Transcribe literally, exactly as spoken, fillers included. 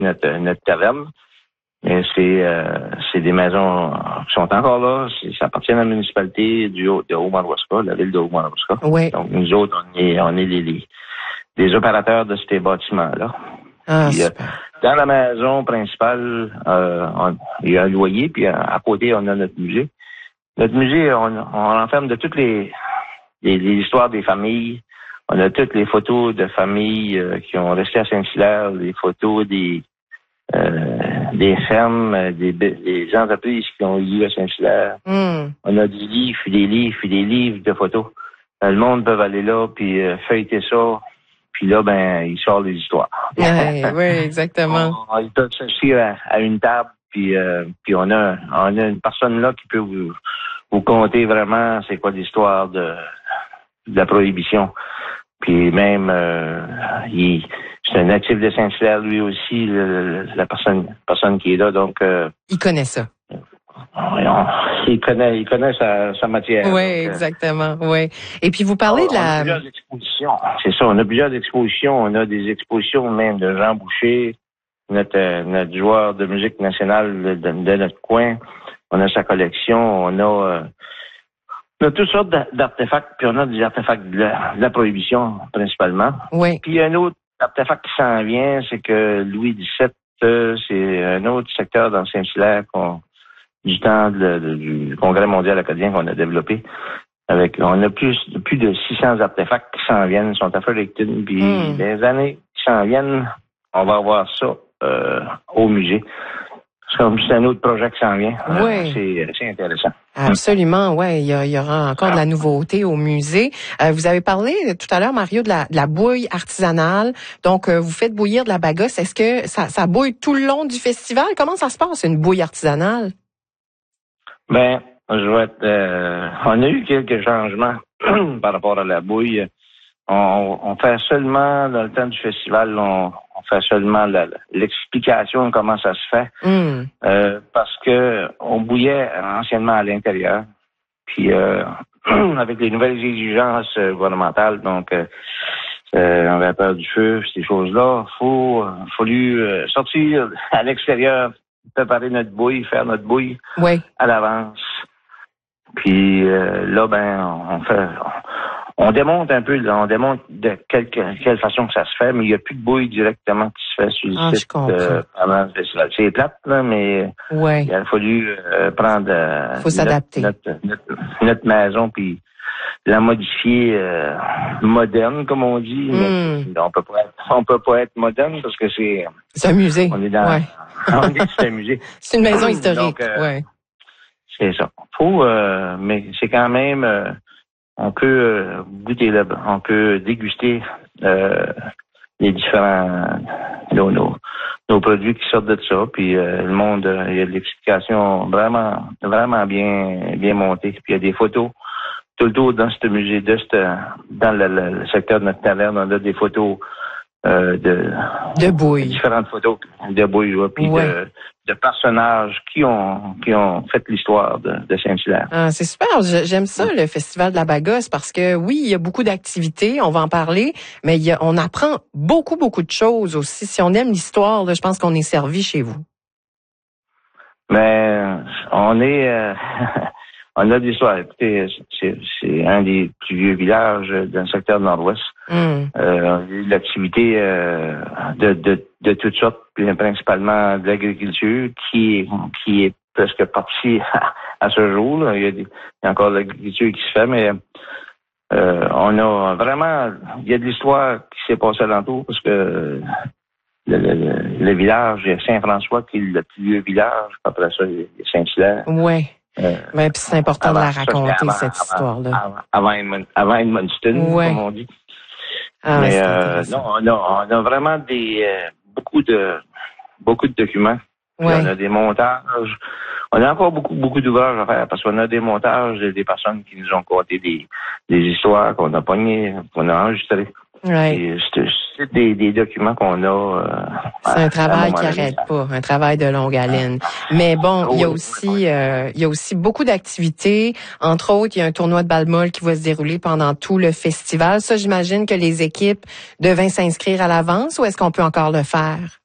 notre, notre taverne. Mais c'est euh, c'est des maisons qui sont encore là. C'est, ça appartient à la municipalité du Haut, de Haut-Madawaska, la ville de Haut-Madawaska. Oui. Donc nous autres, on est on est les, les, les opérateurs de ces bâtiments-là. Ah, puis, euh, dans la maison principale, euh, on, il y a un loyer, puis à, à côté, on a notre musée. Notre musée, on, on renferme de toutes les, les, les histoires des familles. On a toutes les photos de familles euh, qui ont resté à Saint-Hilaire, les photos des Euh, des fermes, des, des entreprises qui ont eu lieu à Saint-Hilaire. Mm. On a des livres, puis des livres, puis des livres de photos. Euh, le monde peut aller là, puis euh, feuilleter ça, puis là, ben, il sort les histoires. Ouais, oui, exactement. on, ils peuvent s'asseoir à, à une table, puis euh, puis on a on a une personne là qui peut vous vous conter vraiment c'est quoi l'histoire de, de la prohibition. Puis même, euh, il, c'est un natif de Saint-Hilaire, lui aussi, le, la personne personne qui est là. Donc, euh, il connaît ça. On, il connaît, il connaît sa, sa matière. Oui, donc, exactement. Oui. Et puis vous parlez on, de la. On a plusieurs expositions. C'est ça. On a plusieurs expositions. On a des expositions même de Jean Boucher, notre notre joueur de musique nationale de, de, de notre coin. On a sa collection. On a euh, On a toutes sortes d'artefacts, puis on a des artefacts de la, de la prohibition, principalement. Oui. Puis il y a un autre artefact qui s'en vient, c'est que Louis dix-sept, euh, c'est un autre secteur dans Saint-Hilaire qu'on, du temps de, de, du Congrès mondial acadien qu'on a développé. Avec, on a plus, plus de six cents artefacts qui s'en viennent, sont à Fredericton, puis mm. les années qui s'en viennent, on va avoir ça euh, au musée. C'est comme c'est un autre projet qui s'en vient. Oui. Euh, c'est, c'est intéressant. Absolument, ouais. Il y, a, il y aura encore de la nouveauté au musée. Euh, vous avez parlé tout à l'heure, Mario, de la, de la bouille artisanale. Donc, euh, vous faites bouillir de la bagasse. Est-ce que ça, ça bouille tout le long du festival? Comment ça se passe, une bouille artisanale? Ben, je vais être, euh, on a eu quelques changements par rapport à la bouille. On, on fait seulement, dans le temps du festival, on, on fait seulement la, l'explication de comment ça se fait. Mm. Euh, parce que on bouillait anciennement à l'intérieur. Puis euh, avec les nouvelles exigences gouvernementales, donc euh, euh, on avait peur du feu, ces choses-là, il faut fallu euh, sortir à l'extérieur, préparer notre bouille, faire notre bouille oui. à l'avance. Puis euh, là, ben, on fait... On, On démonte un peu, là, on démonte de quelle, quelle façon que ça se fait, mais il n'y a plus de bouille directement qui se fait sur le ah, site euh, pendant le festival. C'est plate, là, mais ouais. il a fallu euh, prendre euh, faut s'adapter. Notre, notre, notre, notre maison puis la modifier euh, moderne, comme on dit. Mm. Mais on peut pas être, on peut pas être moderne parce que c'est. C'est un musée. On est dans. Ouais. on est c'est un musée. C'est une maison historique. Donc, euh, ouais. C'est ça. Faut, euh, mais c'est quand même. Euh, On peut euh, goûter là, on peut déguster euh, les différents nos, nos, nos produits qui sortent de ça. Puis euh, le monde, euh, il y a de l'explication vraiment, vraiment bien, bien montée. Puis il y a des photos tout le tour dans ce musée, de ce, dans le, le, le secteur de notre taverne, on a des photos euh, de de bouille, différentes photos de bouille, ouais, puis ouais. de de personnages qui ont qui ont fait l'histoire de, de Saint-Hilaire. Ah, c'est super. J'aime ça, le Festival de la Bagasse, parce que oui, il y a beaucoup d'activités, on va en parler, mais il y a, on apprend beaucoup, beaucoup de choses aussi. Si on aime l'histoire, là, je pense qu'on est servi chez vous. Mais on est... Euh, on a de l'histoire. Écoutez, c'est, c'est un des plus vieux villages dans le secteur de Nord-Ouest. Mm. Euh, on a eu l'activité euh, de, de, de toutes sortes, principalement de l'agriculture, qui est, qui est presque partie à, à ce jour. Là. Il y a, des, il y a encore de l'agriculture qui se fait, mais euh, on a vraiment... Il y a de l'histoire qui s'est passée alentour, parce que le, le, le village, il y a Saint-François qui est le plus vieux village. Après ça, il y a Saint-Hilaire. Oui. Euh, ouais, puis c'est important avant, de la raconter, ça, avant, cette histoire-là. Avant, avant, Edmund, avant Edmundston, ouais. comme on dit. Ah, mais ouais, euh, non, on a, on a vraiment des euh, beaucoup de beaucoup de documents. Ouais. On a des montages. On a encore beaucoup, beaucoup d'ouvrages à faire parce qu'on a des montages des personnes qui nous ont conté des, des histoires qu'on a pognées, qu'on a enregistrées. Ouais. C'est, c'est des, des documents qu'on a. Euh, c'est un travail qui n'arrête pas, un travail de longue haleine. Mais bon, il y a aussi, euh, il y a aussi beaucoup d'activités. Entre autres, il y a un tournoi de balle-molle qui va se dérouler pendant tout le festival. Ça, j'imagine que les équipes devaient s'inscrire à l'avance ou est-ce qu'on peut encore le faire?